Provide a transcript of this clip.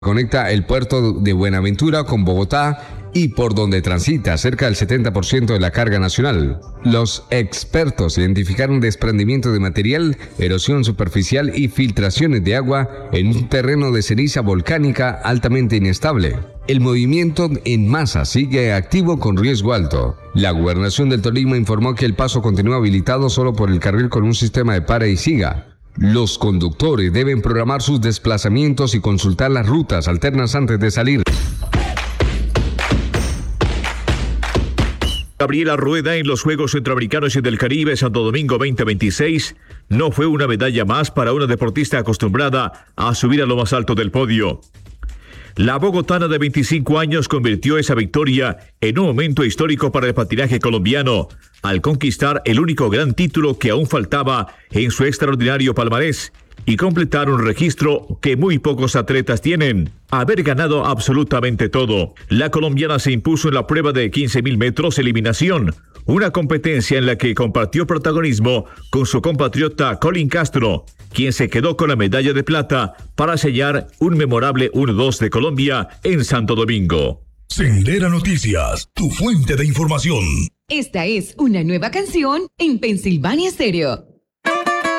Conecta el puerto de Buenaventura con Bogotá y por donde transita cerca del 70% de la carga nacional. Los expertos identificaron desprendimiento de material, erosión superficial y filtraciones de agua en un terreno de ceniza volcánica altamente inestable. El movimiento en masa sigue activo con riesgo alto. La Gobernación del Tolima informó que el paso continúa habilitado solo por el carril con un sistema de para y siga. Los conductores deben programar sus desplazamientos y consultar las rutas alternas antes de salir. Gabriela Rueda en los Juegos Centroamericanos y del Caribe Santo Domingo 2026 no fue una medalla más para una deportista acostumbrada a subir a lo más alto del podio. La bogotana de 25 años convirtió esa victoria en un momento histórico para el patinaje colombiano, al conquistar el único gran título que aún faltaba en su extraordinario palmarés y completar un registro que muy pocos atletas tienen: haber ganado absolutamente todo. La colombiana se impuso en la prueba de 15.000 metros eliminación, una competencia en la que compartió protagonismo con su compatriota Colin Castro, quien se quedó con la medalla de plata para sellar un memorable 1-2 de Colombia en Santo Domingo. Sendera Noticias, tu fuente de información. Esta es una nueva canción en Pensilvania Stereo.